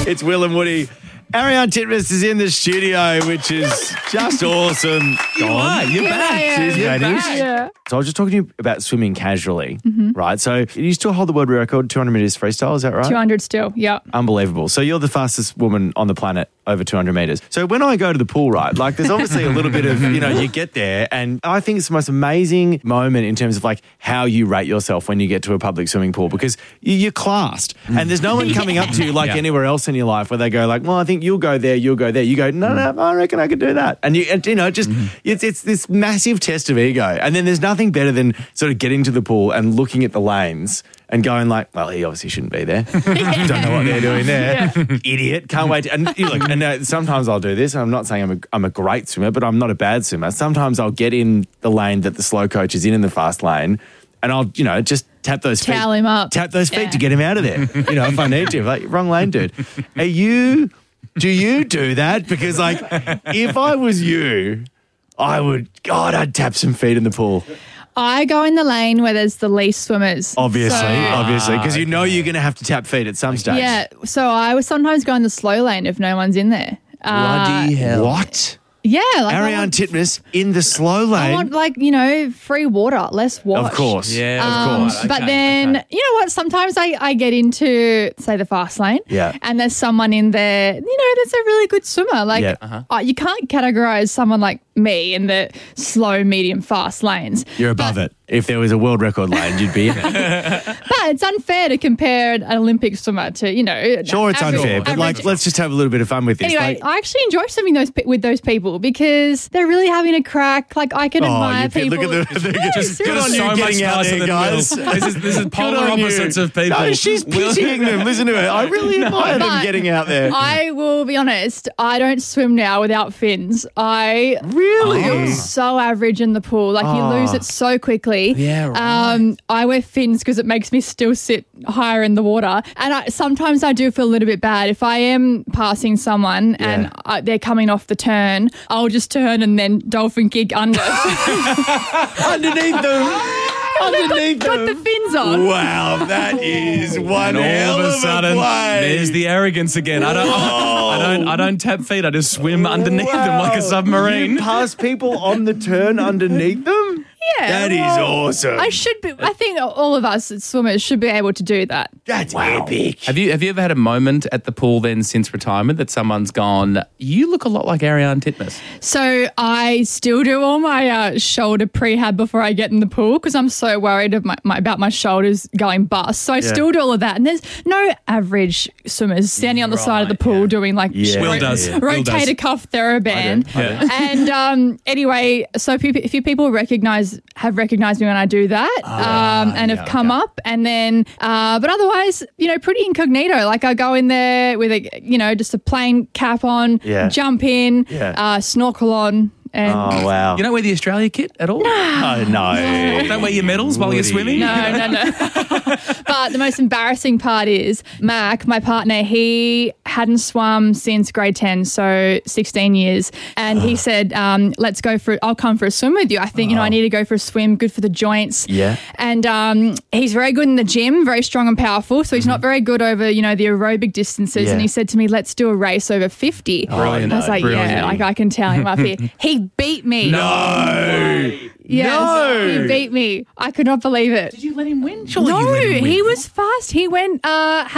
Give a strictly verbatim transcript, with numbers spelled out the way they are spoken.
It's Will and Woody. Ariane Titmus is in the studio, which is just awesome. You are. You're Here back. I am. Cheers, You're ladies. back. Yeah. So I was just talking to you about swimming casually, right? So you still hold the world record, two hundred metres freestyle, is that right? two hundred still, yeah. Unbelievable. So you're the fastest woman on the planet over two hundred metres. So when I go to the pool, right, like there's obviously a little bit of, you know, you get there and I think it's the most amazing moment in terms of like how you rate yourself when you get to a public swimming pool because you- you're classed and there's no one coming up to you like Yeah. anywhere else in your life where they go like, well, I think you'll go there, you'll go there. You go, no, no, I reckon I could do that. And, you, and, you know, just it's, it's this massive test of ego. And then there's nothing better than sort of getting to the pool and looking at the lanes and going like, well, he obviously shouldn't be there. Don't know what they're doing there. Idiot. Can't wait. To, and you look, and uh, sometimes I'll do this. I'm not saying I'm a, I'm a great swimmer, but I'm not a bad swimmer. Sometimes I'll get in the lane that the slow coach is in, in the fast lane, and I'll, you know, just tap those feet. Towel him up. Tap those feet Yeah. to get him out of there. You know, if I need to. Like, wrong lane, dude. Are you, do you do that? Because like, if I was you, I would, God, I'd tap some feet in the pool. I go in the lane where there's the least swimmers. Obviously, So- obviously, because you know you're going to have to tap feet at some stage. Yeah, so I would sometimes go in the slow lane if no one's in there. Uh, Bloody hell. What? Yeah, like I Ariane want, Titmus in the slow I lane? want like, you know, free water, less wash. Of course. Yeah, of Um, course. but Okay, then, okay. you know what? Sometimes I, I get into, say, the fast lane. Yeah. And there's someone in there, you know, that's a really good swimmer. Like, Yeah. Uh-huh. uh, you can't categorize someone like me in the slow, medium, fast lanes. You're above it. If there was a world record lane, you'd be in it. But it's unfair to compare an Olympic swimmer to, you know. Sure, it's average- unfair, but like, average- let's just have a little bit of fun with this. Anyway, like, I actually enjoy swimming those pe- with those people because they're really having a crack. Like, I can oh, admire you people. look at the, the Yeah, just seriously. good on you So much getting out nicer there, than guys. Will. This is this is Good polar on you. opposites of people. No, she's Will- pitying them. Listen to her. I really admire them But getting out there. I will be honest, I don't swim now without fins. I Really? feel so average in the pool. Like, you lose it so quickly. Yeah, right. Um, I wear fins because it makes me still sit higher in the water. And I, sometimes I do feel a little bit bad. If I am passing someone Yeah. and I, they're coming off the turn, I'll just turn and then dolphin kick under. Underneath them. Underneath Got them. the fins on. Wow, that is one And all hell of a sudden, play. there's the arrogance again. I don't, I don't, I don't tap feet. I just swim underneath them like a Wow. submarine. You pass people on the turn underneath them? Yeah, That is well, awesome. I should be. I think all of us as swimmers should be able to do that. That's epic. Have you have you ever had a moment at the pool then since retirement that someone's gone, you look a lot like Ariane Titmus? So I still do all my uh, shoulder prehab before I get in the pool because I'm so worried of my, my, about my shoulders going bust. So I still do all of that. And there's no average swimmers standing on the side of the Right, pool yeah. doing like Yeah. Will ro- does. Will does. rotator cuff TheraBand. Yeah. And um, anyway, so pe- a few people recognize have recognized me when I do that um, and have come up. And then, uh, but otherwise, you know, pretty incognito. Like I go in there with a, you know, just a plain cap on, Yeah. jump in, Yeah. uh, snorkel on. And Oh, wow. You don't wear the Australia kit at all? oh, no. Don't wear your medals while you're Woody. swimming? No, no, no. But the most embarrassing part is Mac, my partner, he hadn't swum since grade ten, so sixteen years. And he said, um, let's go for, I'll come for a swim with you. I think, you know, I need to go for a swim, good for the joints. Yeah. And um, he's very good in the gym, very strong and powerful. So he's not very good over, you know, the aerobic distances. Yeah. And he said to me, let's do a race over fifty. Brilliant. I was like, Brilliant. yeah, like I can tell him up here. He beat me. No. Yes, No. he beat me. I could not believe it. Did you let him win? Surely No, you let him win. he was fast. He went, uh,